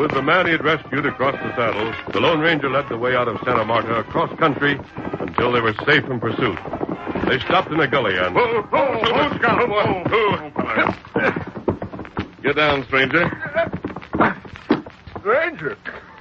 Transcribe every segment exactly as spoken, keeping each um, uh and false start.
With the man he had rescued across the saddle, the Lone Ranger led the way out of Santa Marta across country until they were safe from pursuit. They stopped in a gully and... Oh, oh, oh, Scout. Oh, oh. Get down, stranger. Stranger?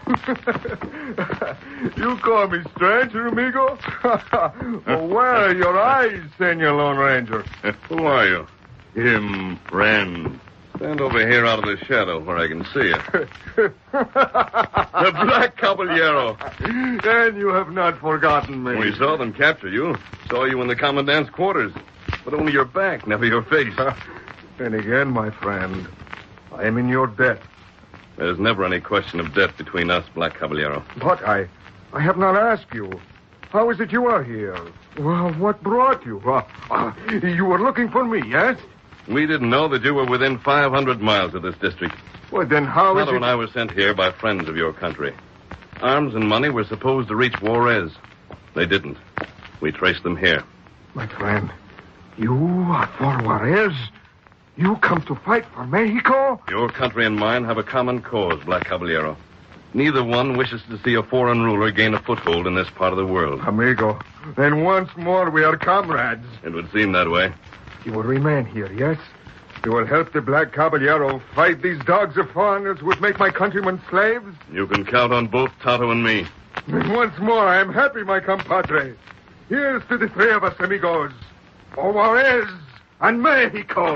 You call me stranger, amigo? Well, where are your eyes, Senor Lone Ranger? Who are you? Him, friend. Stand over here out of the shadow where I can see you. The Black Caballero. Then you have not forgotten me. We saw them capture you. Saw you in the commandant's quarters. But only your back, never your face. Then again, my friend, I am in your debt. There's never any question of debt between us, Black Caballero. But I, I have not asked you. How is it you are here? Well, what brought you? Uh, uh, you were looking for me, yes? We didn't know that you were within five hundred miles of this district. Well, then how is Tonto it... and I were sent here by friends of your country. Arms and money were supposed to reach Juarez. They didn't. We traced them here. My friend, you are for Juarez? You come to fight for Mexico? Your country and mine have a common cause, Black Caballero. Neither one wishes to see a foreign ruler gain a foothold in this part of the world. Amigo, then once more we are comrades. It would seem that way. You will remain here, yes? You will help the Black Caballero fight these dogs of foreigners who would make my countrymen slaves? You can count on both Tonto and me. Then once more, I am happy, my compadre. Here's to the three of us, amigos. For Juarez and Mexico.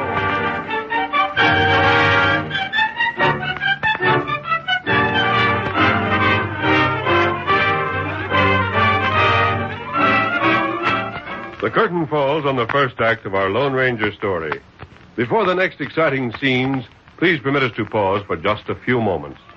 The curtain falls on the first act of our Lone Ranger story. Before the next exciting scenes, please permit us to pause for just a few moments.